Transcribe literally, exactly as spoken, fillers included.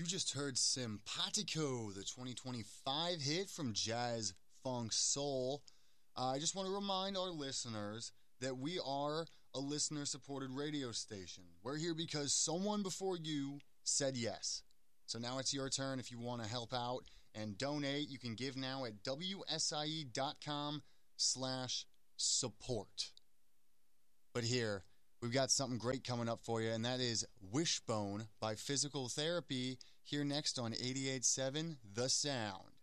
just heard Simpatico, the twenty twenty-five hit from Jazz Funk Soul. Uh, I just want to remind our listeners that we are a listener-supported radio station. We're here because someone before you said yes. So now it's your turn. If you want to help out and donate, you can give now at wsie.com slash support. But here, we've got something great coming up for you, and that is Wishbone by Physical Therapy, here next on eighty-eight point seven The Sound.